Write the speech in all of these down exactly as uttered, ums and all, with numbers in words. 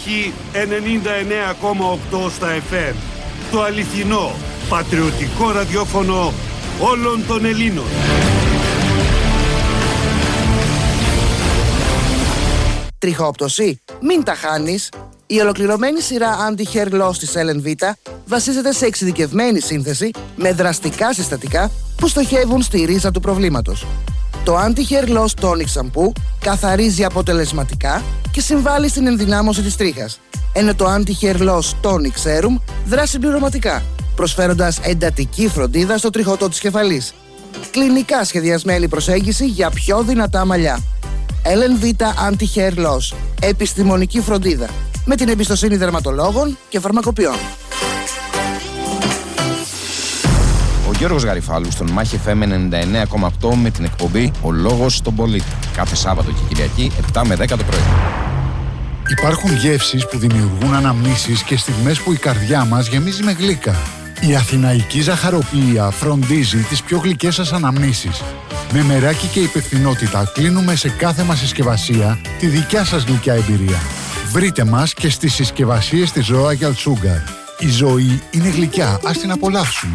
έχει ενενήντα εννέα κόμμα οκτώ στα εφ εμ. Το αληθινό, πατριωτικό ραδιόφωνο όλων των Ελλήνων. Τριχόπτωση? Μην τα χάνεις. Η ολοκληρωμένη σειρά Anti-Hair Loss της L N V βασίζεται σε εξειδικευμένη σύνθεση με δραστικά συστατικά που στοχεύουν στη ρίζα του προβλήματος. Το Anti-Hair Loss Tonic Shampoo καθαρίζει αποτελεσματικά και συμβάλλει στην ενδυνάμωση της τρίχας, ενώ το Anti-Hair Loss Tonic Serum δράσει συμπληρωματικά, προσφέροντας εντατική φροντίδα στο τριχωτό της κεφαλής. Κλινικά σχεδιασμένη προσέγγιση για πιο δυνατά μαλλιά. L N V Anti-Hair Loss. Επιστημονική φροντίδα με την εμπιστοσύνη δερματολόγων και φαρμακοποιών. Ο Γιώργος Γαριφάλου στον Μάχη εφ εμ ενενήντα εννέα κόμμα οκτώ με την εκπομπή «Ο Λόγος στον Πολίτη». Κάθε Σάββατο και Κυριακή επτά με δέκα το πρωί. Υπάρχουν γεύσεις που δημιουργούν αναμνήσεις και στιγμές που η καρδιά μας γεμίζει με γλύκα. Η αθηναϊκή ζαχαροπλοία φροντίζει τις πιο γλυκές σας αναμνήσεις. Με μεράκι και υπευθυνότητα κλείνουμε σε κάθε μας συσκευασία τη δικιά σας γλυκιά εμπειρία. Βρείτε μας και στις συσκευασίες της Royal Sugar. Η ζωή είναι γλυκιά, ας την απολαύσουμε.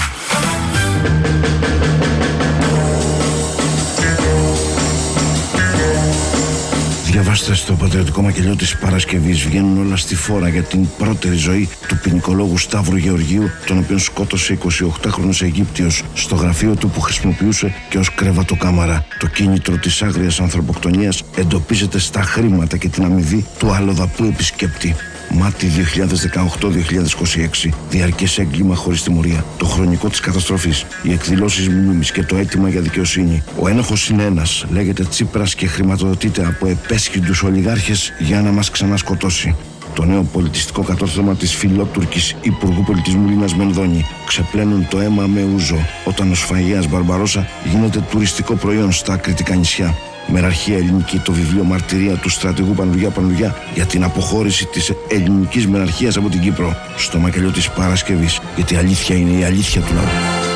Διαβάστε στο πατριωτικό μακελιό της Παρασκευής. Βγαίνουν όλα στη φόρα για την πρώτερη ζωή του ποινικολόγου Σταύρου Γεωργίου, τον οποίον σκότωσε εικοσιοκτάχρονος Αιγύπτιος στο γραφείο του που χρησιμοποιούσε και ως κρεβατοκάμαρα. Το κίνητρο της άγριας ανθρωποκτονίας εντοπίζεται στα χρήματα και την αμοιβή του αλλοδαπού επισκέπτη. Μάτι δύο χιλιάδες δεκαοκτώ δύο χιλιάδες είκοσι έξι. Διαρκές έγκλημα χωρίς τιμωρία. Το χρονικό της καταστροφής. Οι εκδηλώσεις μνήμης και το αίτημα για δικαιοσύνη. Ο ένοχος είναι ένας. Λέγεται Τσίπρας και χρηματοδοτείται από επέσχυντους ολιγάρχες για να μας ξανασκοτώσει. Το νέο πολιτιστικό κατόρθωμα της φιλότουρκης Υπουργού Πολιτισμού Λίνας Μενδώνη. Ξεπλένουν το αίμα με ούζο όταν ο σφαγέας Μπαρμπαρόσα γίνεται τουριστικό προϊόν στα Κρητικά νησιά. Μεραρχία ελληνική, το βιβλίο μαρτυρία του στρατηγού Πανουργιά Πανουργιά για την αποχώρηση της ελληνικής μεραρχίας από την Κύπρο. Στο μακελιό της Παρασκευής, γιατί η αλήθεια είναι η αλήθεια του λαού.